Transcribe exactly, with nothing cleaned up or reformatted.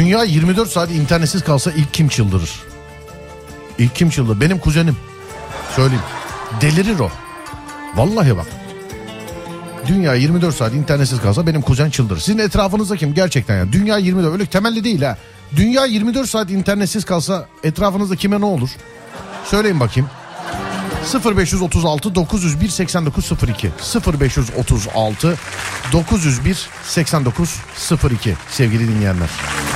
Dünya yirmi dört saat internetsiz kalsa ilk kim çıldırır? İlk kim çıldırır? Benim kuzenim. Söyleyeyim. Delirir o. Vallahi bak. Dünya yirmi dört saat internetsiz kalsa benim kuzen çıldırır. Sizin etrafınızda kim gerçekten ya? Dünya yirmi dört, öyle temelli değil ha. Dünya yirmi dört saat internetsiz kalsa etrafınızda kime ne olur? Söyleyin bakayım. sıfır beş otuz altı dokuz yüz bir seksen dokuz sıfır iki sıfır beş otuz altı dokuz yüz bir seksen dokuz sıfır iki sevgili dinleyenler.